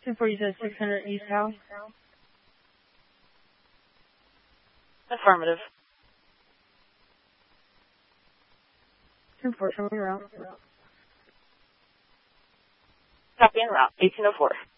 10-4, you said 600 East House? Affirmative. 10-4, show me around. Copy en route, 1804.